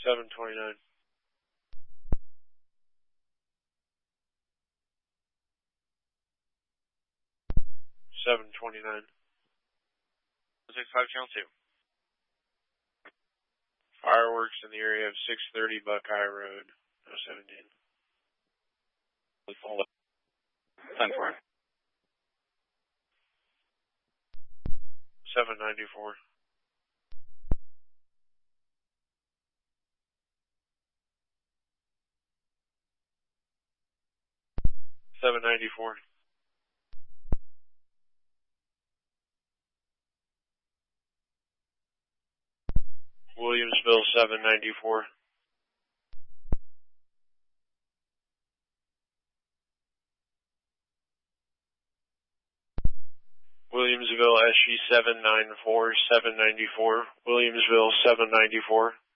729. 729. 65 Channel 2. Fireworks in the area of 630 Buckeye Road, 017. 10-4. 794. 794. Williamsville 794. Williamsville SG 794, 794. Williamsville 794.